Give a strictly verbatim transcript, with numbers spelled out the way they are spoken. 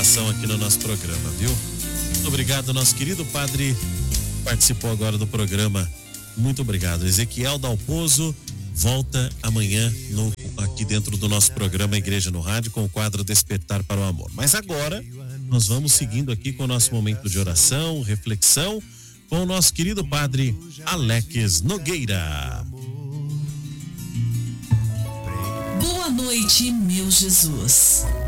participação aqui no nosso programa, viu? Muito obrigado, nosso querido padre, participou agora do programa. Muito obrigado. Ezequiel Dalpozo volta amanhã no, aqui dentro do nosso programa Igreja no Rádio com o quadro Despertar para o Amor. Mas agora nós vamos seguindo aqui com o nosso momento de oração, reflexão, com o nosso querido padre Alex Nogueira. Boa noite, meu Jesus.